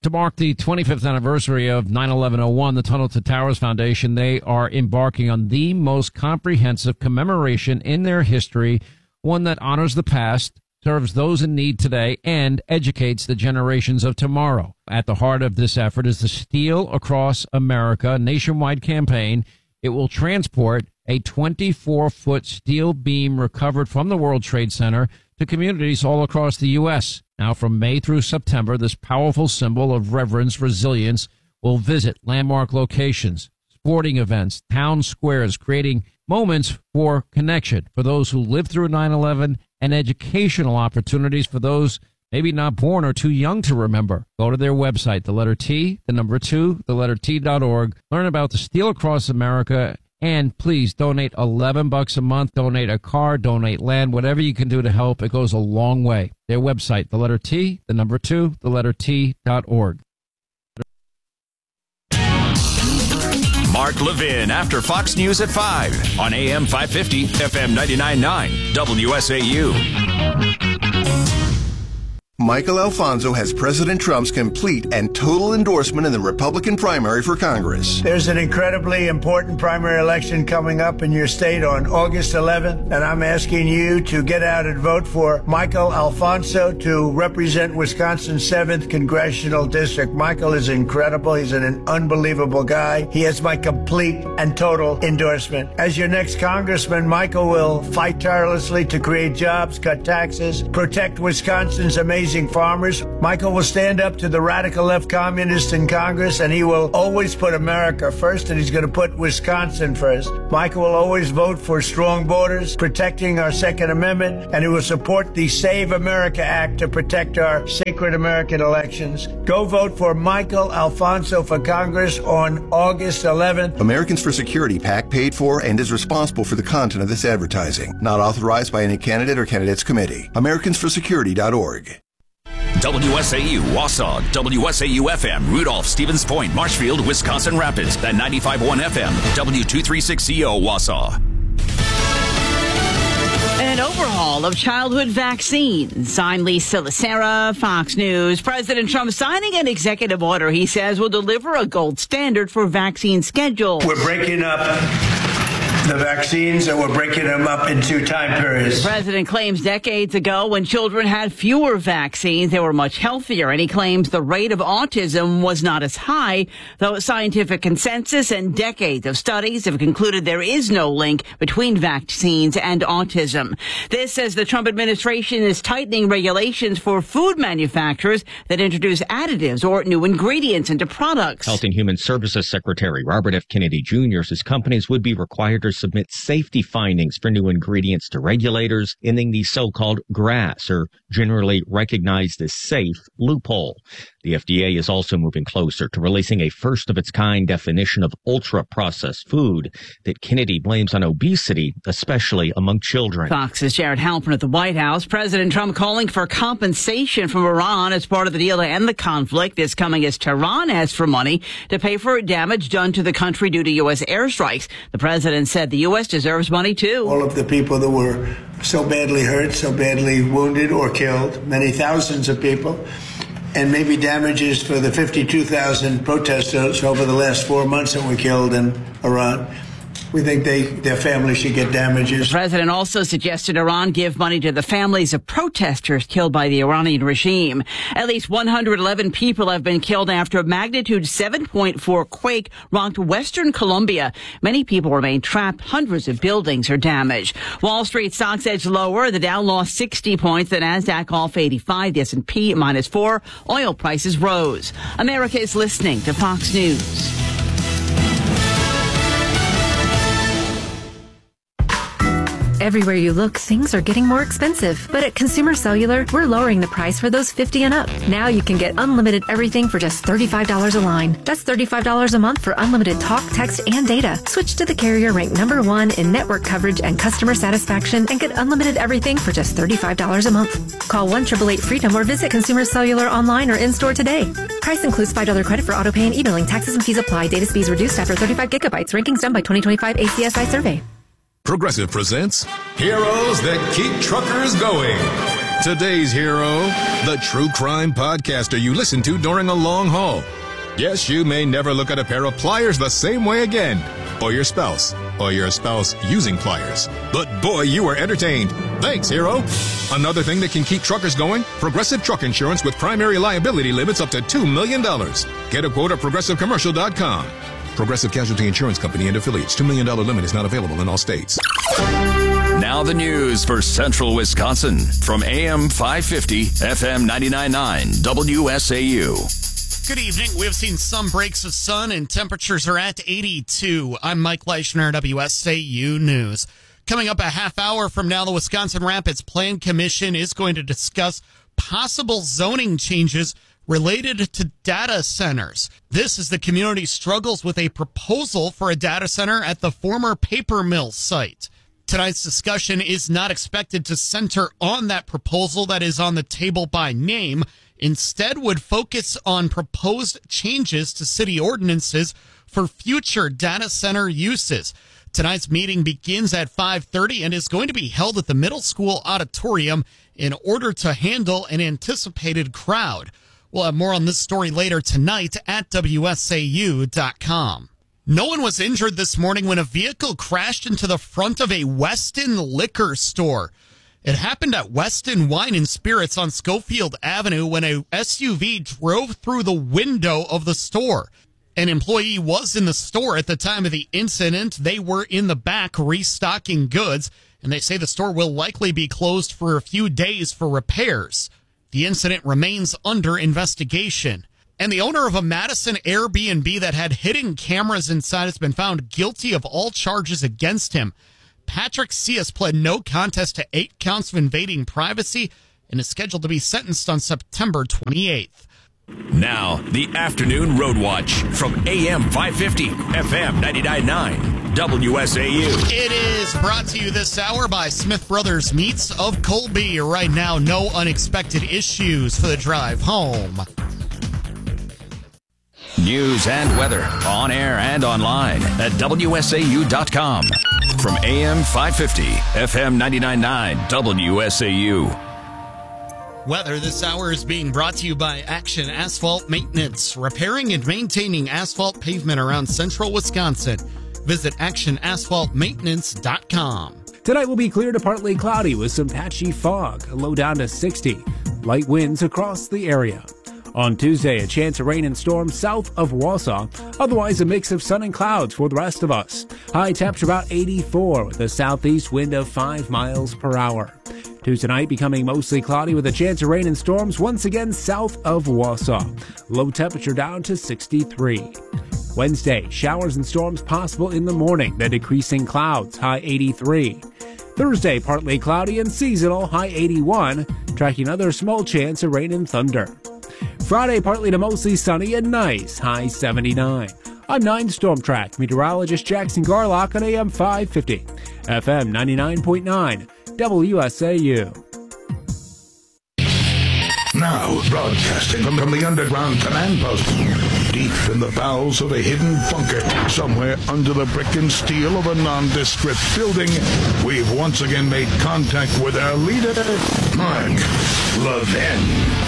To mark the 25th anniversary of 9/11/01, the Tunnel to Towers Foundation, they are embarking on the most comprehensive commemoration in their history, one that honors the past, serves those in need today, and educates the generations of tomorrow. At the heart of this effort is the Steel Across America nationwide campaign. It will transport a 24-foot steel beam recovered from the World Trade Center to communities all across the U.S. Now, from May through September, this powerful symbol of reverence, resilience, will visit landmark locations, sporting events, town squares, creating moments for connection for those who lived through 9/11 and educational opportunities for those maybe not born or too young to remember. Go to their website, the letter T, the number 2, the letter T.org. Learn about the Steel Across America. And please donate $11 a month, donate a car, donate land, whatever you can do to help. It goes a long way. Their website, the letter T, the number 2, the letter T.org. Mark Levin after Fox News at 5 on AM 550, FM 99.9, WSAU. Michael Alfonso has President Trump's complete and total endorsement in the Republican primary for Congress. There's an incredibly important primary election coming up in your state on August 11th, and I'm asking you to get out and vote for Michael Alfonso to represent Wisconsin's 7th Congressional District. Michael is incredible. He's an unbelievable guy. He has my complete and total endorsement. As your next congressman, Michael will fight tirelessly to create jobs, cut taxes, protect Wisconsin's amazing farmers. Michael will stand up to the radical left communists in Congress, and he will always put America first, and he's going to put Wisconsin first. Michael will always vote for strong borders, protecting our Second Amendment, and he will support the Save America Act to protect our sacred American elections. Go vote for Michael Alfonso for Congress on August 11th. Americans for Security PAC paid for and is responsible for the content of this advertising. Not authorized by any candidate or candidates committee. AmericansForSecurity.org. WSAU, Wausau, WSAU-FM, Rudolph, Stevens Point, Marshfield, Wisconsin Rapids, at 95.1 FM, W236CO, Wausau. An overhaul of childhood vaccines. I'm Lisa Lacera, Fox News. President Trump signing an executive order he says will deliver a gold standard for vaccine schedules. We're breaking up the vaccines, and we're breaking them up into time periods. The president claims decades ago when children had fewer vaccines, they were much healthier, and he claims the rate of autism was not as high, though scientific consensus and decades of studies have concluded there is no link between vaccines and autism. This as the Trump administration is tightening regulations for food manufacturers that introduce additives or new ingredients into products. Health and Human Services Secretary Robert F. Kennedy Jr. says companies would be required to submit safety findings for new ingredients to regulators, ending the so-called GRAS, or generally recognized as safe, loophole. The FDA is also moving closer to releasing a first-of-its-kind definition of ultra-processed food that Kennedy blames on obesity, especially among children. Fox's Jared Halpern at the White House. President Trump calling for compensation from Iran as part of the deal to end the conflict. This coming as Tehran asked for money to pay for damage done to the country due to U.S. airstrikes. The president said the U.S. deserves money, too. All of the people that were so badly hurt, so badly wounded or killed, many thousands of people, and maybe damages for the 52,000 protesters over the last 4 months that were killed in Iran. We think their families should get damages. The president also suggested Iran give money to the families of protesters killed by the Iranian regime. At least 111 people have been killed after a magnitude 7.4 quake rocked western Colombia. Many people remain trapped. Hundreds of buildings are damaged. Wall Street stocks edged lower. The Dow lost 60 points. The Nasdaq off 85. The S&P -4. Oil prices rose. America is listening to Fox News. Everywhere you look, things are getting more expensive. But at Consumer Cellular, we're lowering the price for those 50 and up. Now you can get unlimited everything for just $35 a line. That's $35 a month for unlimited talk, text, and data. Switch to the carrier ranked #1 in network coverage and customer satisfaction and get unlimited everything for just $35 a month. Call 1-888-FREEDOM or visit Consumer Cellular online or in-store today. Price includes $5 credit for auto pay and e-billing. Taxes and fees apply. Data speeds reduced after 35 gigabytes. Rankings done by 2025 ACSI survey. Progressive presents Heroes That Keep Truckers Going. Today's hero, the true crime podcaster you listen to during a long haul. Yes, you may never look at a pair of pliers the same way again. Or your spouse using pliers. But boy, you were entertained. Thanks, hero. Another thing that can keep truckers going? Progressive Truck Insurance with primary liability limits up to $2 million. Get a quote at progressivecommercial.com. Progressive Casualty Insurance Company and affiliates. $2 million limit is not available in all states. Now the news for Central Wisconsin from AM 550, FM 99.9, WSAU. Good evening. We have seen some breaks of sun and temperatures are at 82. I'm Mike Leischner, WSAU News. Coming up a half hour from now, the Wisconsin Rapids Plan Commission is going to discuss possible zoning changes related to data centers. This is the community struggles with a proposal for a data center at the former paper mill site. Tonight's discussion is not expected to center on that proposal that is on the table by name. Instead, would focus on proposed changes to city ordinances for future data center uses. Tonight's meeting begins at 5:30 and is going to be held at the middle school auditorium in order to handle an anticipated crowd. We'll have more on this story later tonight at WSAU.com. No one was injured this morning when a vehicle crashed into the front of a Weston liquor store. It happened at Weston Wine and Spirits on Schofield Avenue when a SUV drove through the window of the store. An employee was in the store at the time of the incident. They were in the back restocking goods, and they say the store will likely be closed for a few days for repairs. The incident remains under investigation. And the owner of a Madison Airbnb that had hidden cameras inside has been found guilty of all charges against him. Patrick Cias pled no contest to 8 counts of invading privacy and is scheduled to be sentenced on September 28th. Now, the Afternoon Road Watch from AM 550, FM 99.9, WSAU. It is brought to you this hour by Smith Brothers Meats of Colby. Right now, no unexpected issues for the drive home. News and weather on air and online at WSAU.com. From AM 550, FM 99.9, WSAU. Weather this hour is being brought to you by Action Asphalt Maintenance, repairing and maintaining asphalt pavement around central Wisconsin. Visit actionasphaltmaintenance.com. Tonight will be clear to partly cloudy with some patchy fog, a low down to 60. Light winds across the area. On Tuesday, a chance of rain and storms south of Wausau. Otherwise, a mix of sun and clouds for the rest of us. High temperature about 84 with a southeast wind of 5 miles per hour. Tuesday night becoming mostly cloudy with a chance of rain and storms once again south of Wausau. Low temperature down to 63. Wednesday, showers and storms possible in the morning, then decreasing clouds, high 83. Thursday, partly cloudy and seasonal, high 81, tracking another small chance of rain and thunder. Friday, partly to mostly sunny and nice, high 79. I'm 9 Storm Track meteorologist Jackson Garlock on AM 550, FM 99.9, WSAU. Now, broadcasting from the underground command post, deep in the bowels of a hidden bunker, somewhere under the brick and steel of a nondescript building, we've once again made contact with our leader, Mark Levin.